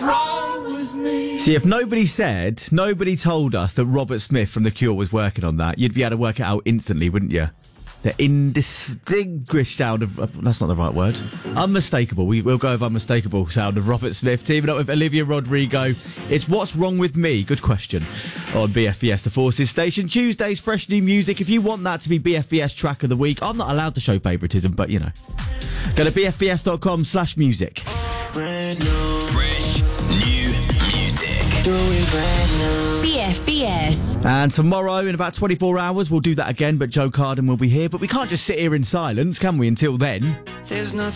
wrong with me? See, if nobody told us that Robert Smith from The Cure was working on that, you'd be able to work it out instantly, wouldn't you? The indistinguished sound of... That's not the right word. Unmistakable. We'll go with unmistakable sound of Robert Smith, teaming up with Olivia Rodrigo. It's What's Wrong With Me? Good question. On BFBS, the Forces station. Tuesdays, fresh new music. If you want that to be BFBS track of the week, I'm not allowed to show favouritism, but, you know. Go to bfbs.com/music. Brand new. Fresh new music. Do it brand new. BFBS. And tomorrow, in about 24 hours, we'll do that again, but Joe Carden will be here. But we can't just sit here in silence, can we, until then? There's nothing